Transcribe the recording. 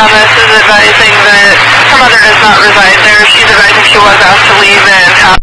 on this is advising that her mother does not reside there. She's advising she was asked to leave and have